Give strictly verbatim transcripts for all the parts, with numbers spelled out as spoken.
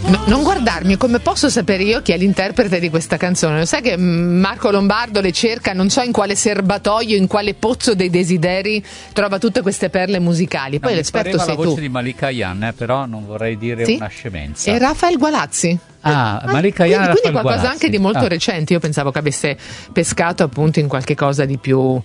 No, non guardarmi, come posso sapere io chi è l'interprete di questa canzone? Lo sai che Marco Lombardo le cerca, non so in quale serbatoio, in quale pozzo dei desideri trova tutte queste perle musicali. Poi no, l'esperto sei la voce tu. di Malika Ayane, eh, però non vorrei dire Sì? una scemenza. E Rafael Gualazzi. Ah, Ah, Malika Ayane, quindi, quindi Rafael qualcosa Gualazzi. anche di molto ah. recente. Io pensavo che avesse pescato appunto in qualche cosa di più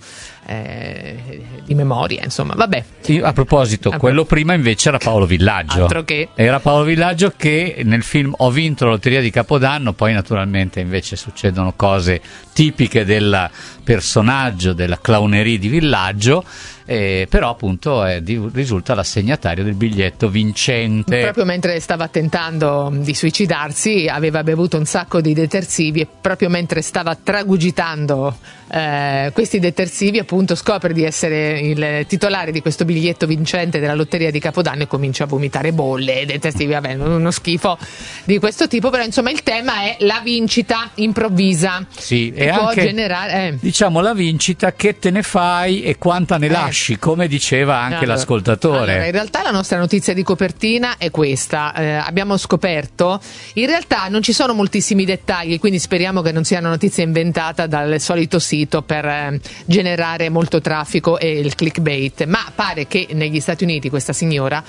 eh, di memoria, insomma, vabbè. Io, a proposito, Ah, quello prima invece era Paolo Villaggio. Altro che. Era Paolo Villaggio che nel film Ho vinto la lotteria di Capodanno, poi naturalmente invece succedono cose tipiche del personaggio, della clownerie di Villaggio, eh, però appunto è di, risulta l'assegnatario del biglietto vincente. Proprio mentre stava tentando di suicidarsi aveva bevuto un sacco di detersivi e proprio mentre stava tragugitando eh, questi detersivi appunto scopre di essere il titolare di questo biglietto vincente della lotteria di Capodanno e comincia a vomitare bolle, detersivi, vabbè, uno schifo di questo tipo, però insomma il tema è la vincita improvvisa. Sì, che e può anche generare eh. diciamo la vincita, che te ne fai e quanta ne Eh. lasci, come diceva anche Allora, l'ascoltatore. Allora, in realtà la nostra notizia di copertina è questa. Eh, abbiamo scoperto, in realtà non ci sono moltissimi dettagli, quindi speriamo che non sia una notizia inventata dal solito sito per eh, generare molto traffico e il clickbait, ma pare che negli Stati Uniti questa signora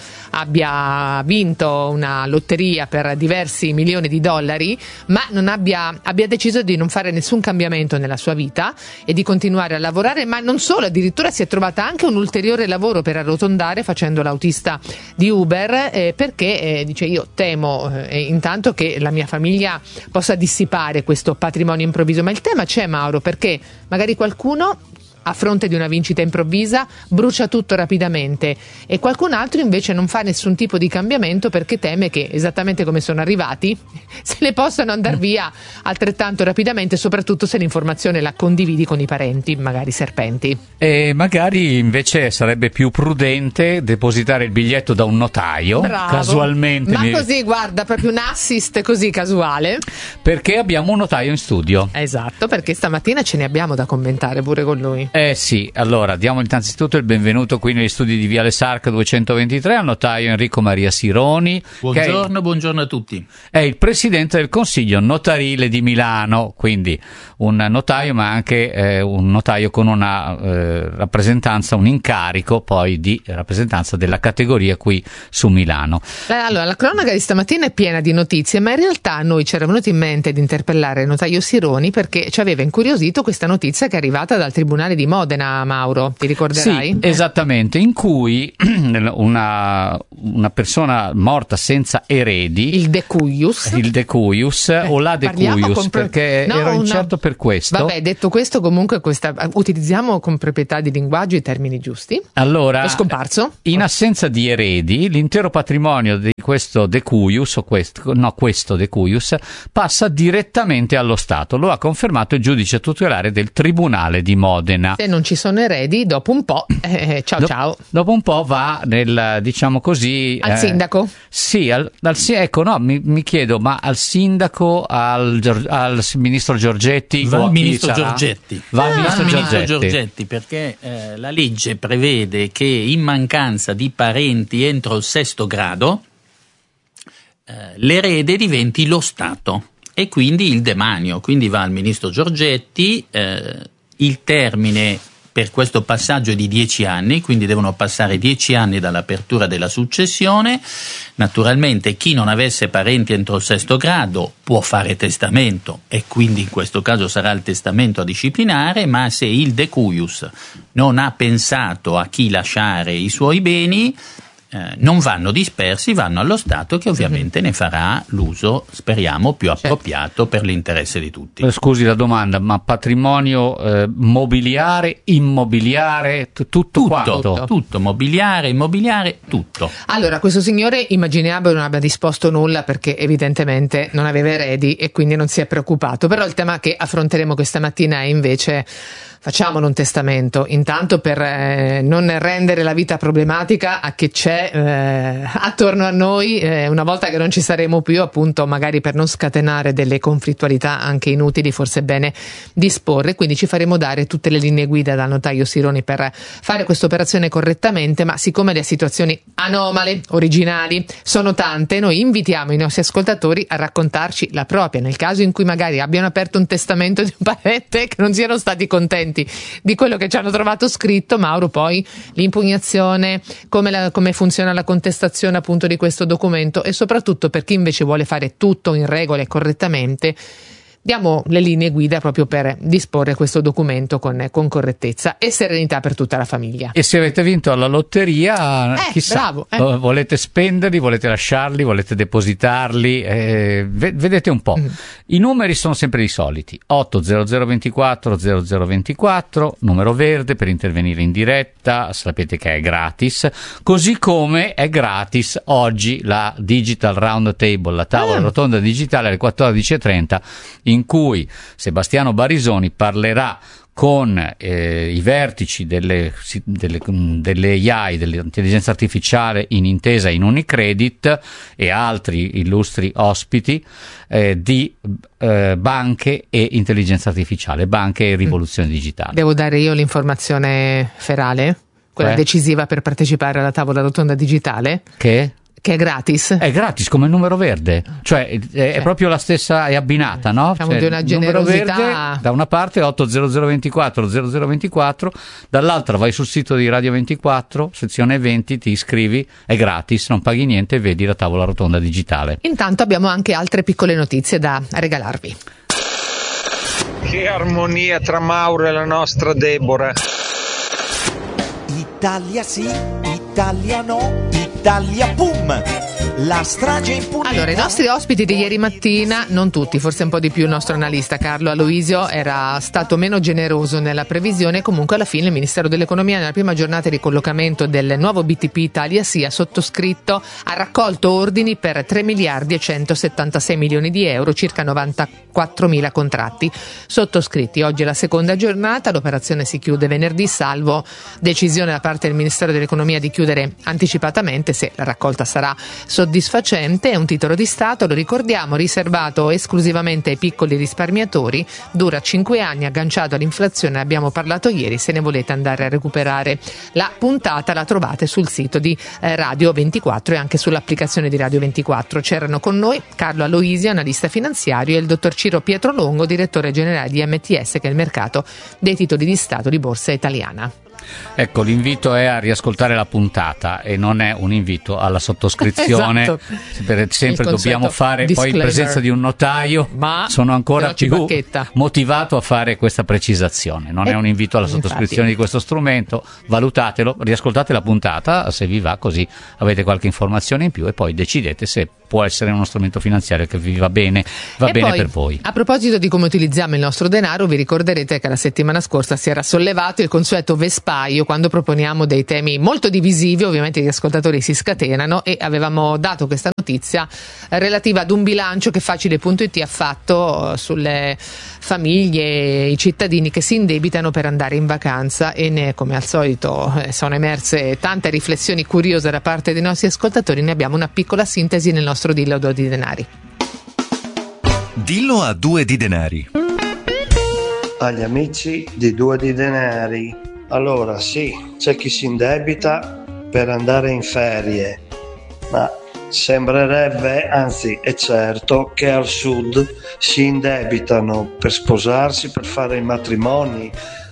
abbia vinto una lotteria per diversi milioni di dollari, ma non abbia, abbia deciso di non fare nessun cambiamento nella sua vita e di continuare a lavorare, ma non solo, addirittura si è trovata anche un ulteriore lavoro per arrotondare facendo l'autista di Uber, eh, perché eh, dice io temo eh, intanto che la mia famiglia possa dissipare questo patrimonio improvviso, ma il tema c'è, Mauro, perché magari qualcuno a fronte di una vincita improvvisa brucia tutto rapidamente e qualcun altro invece non fa nessun tipo di cambiamento perché teme che esattamente come sono arrivati se ne possano andare via altrettanto rapidamente, soprattutto se l'informazione la condividi con i parenti, magari serpenti. E magari invece sarebbe più prudente depositare il biglietto da un notaio. Bravo. Casualmente, ma mi- così guarda, proprio un assist così casuale. perché abbiamo un notaio in studio. Esatto, perché stamattina ce ne abbiamo da commentare pure con lui. Eh sì, allora diamo innanzitutto il benvenuto qui negli studi di Viale Sarca duecentoventitré al notaio Enrico Maria Sironi. Buongiorno, che buongiorno a tutti. è, è il presidente del Consiglio Notarile di Milano, quindi un notaio ma anche eh, un notaio con una eh, rappresentanza, un incarico poi di rappresentanza della categoria qui su Milano. Eh, Allora, la cronaca di stamattina è piena di notizie, ma in realtà a noi ci era venuto in mente di interpellare il notaio Sironi perché ci aveva incuriosito questa notizia che è arrivata dal Tribunale di Modena, Mauro, ti ricorderai? Sì, esattamente, in cui una, una persona morta senza eredi, Il decuius. il decuius Eh, o la parliamo decuius, con pro- perché No, ero no. incerto per questo. Vabbè, detto questo, comunque questa, utilizziamo con proprietà di linguaggio i termini giusti. Allora, Lo scomparso? in assenza di eredi, l'intero patrimonio di questo decuius, o questo, no, questo decuius, passa direttamente allo Stato. Lo ha confermato il giudice tutelare del Tribunale di Modena. Se non ci sono eredi, dopo un po', eh, ciao Do- ciao. Dopo un po' va nel, diciamo così... Al eh, sindaco? Sì, al, al, si- ecco, no, mi, mi chiedo, ma al sindaco, al, Gior- al ministro Giorgetti? Va o al chi ministro sarà? Giorgetti. Va al Va ministro al ministro Giorgetti. Giorgetti, perché eh, la legge prevede che in mancanza di parenti entro il sesto grado eh, l'erede diventi lo Stato e quindi il demanio. Quindi va al ministro Giorgetti, eh, il termine per questo passaggio è di dieci anni, quindi devono passare dieci anni dall'apertura della successione. Naturalmente chi non avesse parenti entro il sesto grado può fare testamento e quindi in questo caso sarà il testamento a disciplinare, ma se il decuius non ha pensato a chi lasciare i suoi beni, eh, non vanno dispersi, vanno allo Stato che ovviamente ne farà l'uso, speriamo, più appropriato per l'interesse di tutti. Eh, Scusi la domanda, ma patrimonio eh, mobiliare, immobiliare, t- tutto, Tutto, quanto? tutto, mobiliare, immobiliare, tutto. Allora, questo signore immaginiamo non abbia disposto nulla perché evidentemente non aveva eredi e quindi non si è preoccupato, però il tema che affronteremo questa mattina è invece facciamolo un testamento, intanto per eh, non rendere la vita problematica a chi c'è eh, attorno a noi, eh, una volta che non ci saremo più, appunto, magari per non scatenare delle conflittualità anche inutili, forse è bene disporre. Quindi ci faremo dare tutte le linee guida dal notaio Sironi per fare questa operazione correttamente, ma siccome le situazioni anomale, originali, sono tante, noi invitiamo i nostri ascoltatori a raccontarci la propria, nel caso in cui magari abbiano aperto un testamento di un parente che non siano stati contenti di quello che ci hanno trovato scritto. Mauro, poi l'impugnazione, come, la, come funziona la contestazione appunto di questo documento, e soprattutto per chi invece vuole fare tutto in regola e correttamente, diamo le linee guida proprio per disporre questo documento con, con correttezza e serenità per tutta la famiglia. E se avete vinto alla lotteria, eh, chissà, bravo, eh. volete spenderli, volete lasciarli, volete depositarli, eh, vedete un po'. Mm. I numeri sono sempre i soliti: otto zero zero ventiquattro zero zero ventiquattro, numero verde per intervenire in diretta, sapete che è gratis, così come è gratis oggi la Digital Round Table, la tavola ah. rotonda digitale alle quattordici e trenta, in cui Sebastiano Barisoni parlerà con eh, i vertici delle, delle, delle A I, dell'intelligenza artificiale in Intesa e in Unicredit, e altri illustri ospiti eh, di eh, banche e intelligenza artificiale, banche e rivoluzione digitale. Devo dare io l'informazione ferale, quella eh? decisiva per partecipare alla tavola rotonda digitale? Che? Che è gratis. È gratis come il numero verde, cioè è, è proprio la stessa, è abbinata, no? Diciamo cioè, di una generosità. Numero verde, da una parte otto zero zero ventiquattro zero zero ventiquattro, dall'altra vai sul sito di Radio ventiquattro, sezione eventi, ti iscrivi, è gratis, non paghi niente e vedi la tavola rotonda digitale. Intanto abbiamo anche altre piccole notizie da regalarvi. Che armonia tra Mauro e la nostra Deborah. Italia sì, Italia no, Italia pum! La strage impunita. Allora, i nostri ospiti di ieri mattina, non tutti, forse un po' di più il nostro analista Carlo Aloisio era stato meno generoso nella previsione. Comunque alla fine il Ministero dell'Economia, nella prima giornata di collocamento del nuovo B T P Italia Sì, ha sottoscritto, ha raccolto ordini per tre miliardi e centosettantasei milioni di euro, circa novantaquattromila contratti sottoscritti. Oggi è la seconda giornata, l'operazione si chiude venerdì, salvo decisione da parte del Ministero dell'Economia di chiudere anticipatamente se la raccolta sarà soddisfacente. È un titolo di Stato, lo ricordiamo, riservato esclusivamente ai piccoli risparmiatori, dura cinque anni, agganciato all'inflazione, abbiamo parlato ieri. Se ne volete andare a recuperare la puntata la trovate sul sito di eh, Radio ventiquattro e anche sull'applicazione di Radio ventiquattro. C'erano con noi Carlo Aloisio, analista finanziario, e il dottor Ciro Pietrolongo, direttore generale di M T S, che è il mercato dei titoli di Stato di borsa italiana. Ecco, l'invito è a riascoltare la puntata e non è un invito alla sottoscrizione. Esatto. Per sempre dobbiamo fare disclaimer. Poi in presenza di un notaio, ma sono ancora più bacchetta. motivato a fare questa precisazione. Non e, è un invito alla sottoscrizione infatti. di questo strumento, valutatelo, riascoltate la puntata se vi va, così avete qualche informazione in più e poi decidete se può essere uno strumento finanziario che vi va bene, va e bene poi, per voi. A proposito di come utilizziamo il nostro denaro, vi ricorderete che la settimana scorsa si era sollevato il consueto vespaio quando proponiamo dei temi molto divisivi. Ovviamente gli ascoltatori si scatenano e avevamo dato questa notizia relativa ad un bilancio che Facile punto it ha fatto sulle famiglie, i cittadini che si indebitano per andare in vacanza, e ne, come al solito sono emerse tante riflessioni curiose da parte dei nostri ascoltatori. Ne abbiamo una piccola sintesi nel nostro Dillo a due di denari. Dillo a due di denari. Agli amici di Due di Denari. Allora sì, c'è chi si indebita per andare in ferie, ma sembrerebbe, anzi è certo, che al sud si indebitano per sposarsi, per fare i matrimoni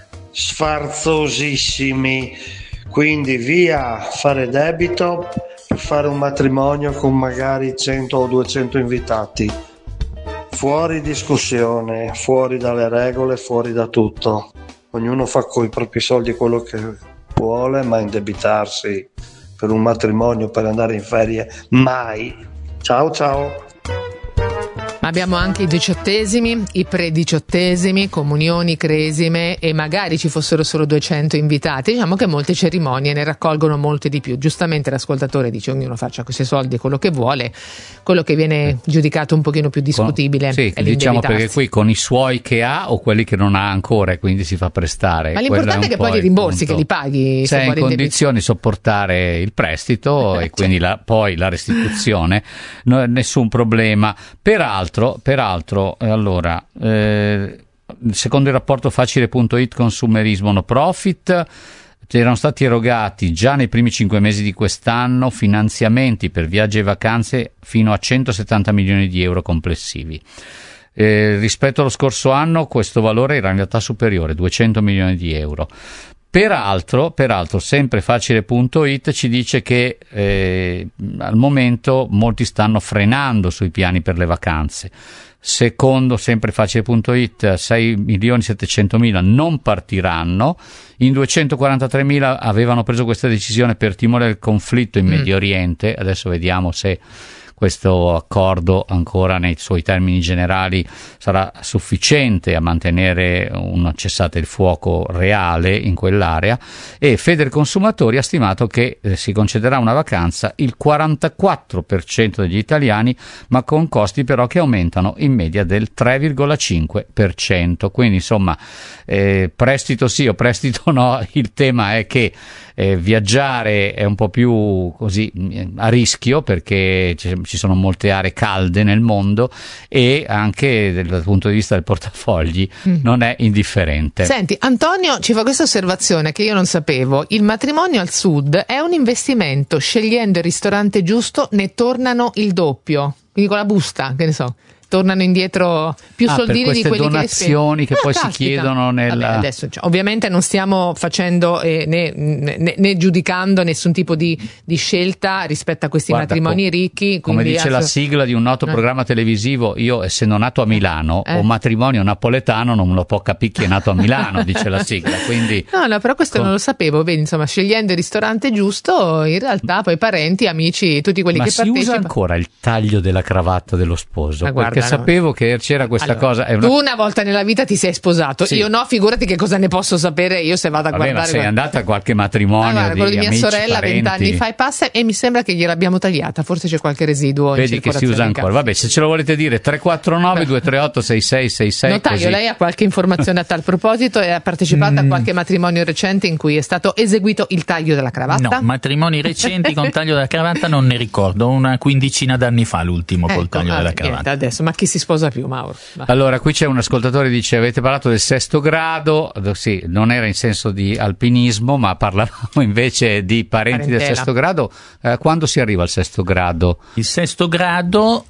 sfarzosissimi. Quindi via fare debito per fare un matrimonio con magari cento o duecento invitati. Fuori discussione, fuori dalle regole, fuori da tutto. Ognuno fa con i propri soldi quello che vuole, ma indebitarsi per un matrimonio, per andare in ferie, mai. Ciao ciao. Ma Abbiamo anche i diciottesimi, i prediciottesimi, comunioni, cresime, e magari ci fossero solo duecento invitati. Diciamo che molte cerimonie ne raccolgono molte di più. Giustamente l'ascoltatore dice ognuno faccia con i suoi soldi quello che vuole. Quello che viene giudicato un pochino più discutibile con, sì, è diciamo l'indebitarsi. Perché qui con i suoi che ha o quelli che non ha ancora, e quindi si fa prestare. Ma l'importante è, è che poi li rimborsi, che li paghi. Sei in condizioni di sopportare il prestito e quindi la, poi la restituzione, no, nessun problema. Peraltro, peraltro allora, eh, secondo il rapporto facile punto it consumerismo no profit, erano stati erogati già nei primi cinque mesi di quest'anno finanziamenti per viaggi e vacanze fino a centosettanta milioni di euro complessivi. Eh, rispetto allo scorso anno questo valore era in realtà superiore, duecento milioni di euro. Peraltro, peraltro sempre facile punto it ci dice che eh, al momento molti stanno frenando sui piani per le vacanze. Secondo sempre facile punto it, sei milioni settecentomila non partiranno, in duecentoquarantatremila avevano preso questa decisione per timore del conflitto in Medio Oriente. Adesso vediamo se questo accordo ancora nei suoi termini generali sarà sufficiente a mantenere un cessate il fuoco reale in quell'area, e Federconsumatori ha stimato che eh, si concederà una vacanza il quarantaquattro per cento degli italiani, ma con costi però che aumentano in media del tre virgola cinque per cento. Quindi insomma, eh, prestito sì o prestito no, il tema è che Eh, viaggiare è un po' più così a rischio, perché ci, ci sono molte aree calde nel mondo, e anche dal punto di vista del portafogli mm. non è indifferente. Senti, Antonio ci fa questa osservazione che io non sapevo: il matrimonio al sud è un investimento, scegliendo il ristorante giusto ne tornano il doppio, quindi con la busta, che ne so, tornano indietro più ah, soldini per di quelli donazioni che, che, che poi caspita. si chiedono nel... Vabbè, adesso, cioè, ovviamente non stiamo facendo eh, né, né, né giudicando nessun tipo di, di scelta rispetto a questi Guarda, matrimoni com- ricchi. Come dice ass- la sigla di un noto eh. programma televisivo, io essendo nato a Milano, eh. un matrimonio napoletano non me lo può capire chi è nato a Milano, dice la sigla. Quindi no, no, però questo con... non lo sapevo. Vedi, insomma, scegliendo il ristorante giusto, in realtà poi parenti, amici, tutti quelli Ma che si partecipano. usa ancora il taglio della cravatta dello sposo? Ma guarda, perché no. sapevo che c'era questa allora, cosa. È una... Tu una volta nella vita ti sei sposato, sì. Io no, figurati che cosa ne posso sapere io se vado a Vabbè, guardare. ma sei guarda... andata a qualche matrimonio ah, guarda, di quello di mia amici, sorella parenti. vent'anni fa e passa, e mi sembra che gliel'abbiamo tagliata, forse c'è qualche residuo. Vedi che si usa ancora. Vabbè, se ce lo volete dire, tre quattro nove due tre otto sei sei sei sei. Notaio, così. lei ha qualche informazione a tal proposito e ha partecipato mm. a qualche matrimonio recente in cui è stato eseguito il taglio della cravatta? No, matrimoni recenti con taglio della cravatta non ne ricordo, una quindicina d'anni fa l'ultimo ecco, col taglio ah, della niente, cravatta. Adesso, ma chi si sposa più, Mauro? Va. Allora, qui c'è un ascoltatore che dice: avete parlato del sesto grado, sì, non era in senso di alpinismo, ma parlavamo invece di parenti Parentela. del sesto grado. Eh, quando si arriva al sesto grado? Il sesto grado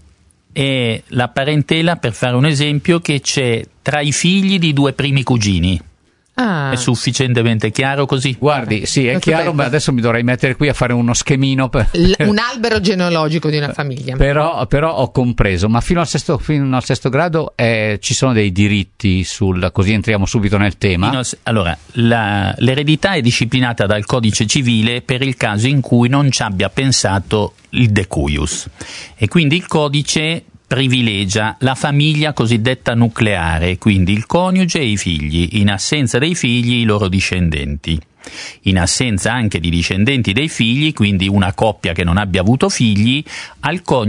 è la parentela, per fare un esempio, che c'è tra i figli di due primi cugini. Ah. È sufficientemente chiaro così? Guardi, sì, è Molto chiaro, bello. ma adesso mi dovrei mettere qui a fare uno schemino per... L- un albero genealogico di una famiglia. Però, però ho compreso, ma fino al sesto, fino al sesto grado eh, ci sono dei diritti sul, così entriamo subito nel tema. No, allora, la, l'eredità è disciplinata dal codice civile per il caso in cui non ci abbia pensato il decuius, e quindi il codice privilegia la famiglia cosiddetta nucleare, quindi il coniuge e i figli, in assenza dei figli i loro discendenti. In assenza anche di discendenti dei figli, quindi una coppia che non abbia avuto figli, al coniuge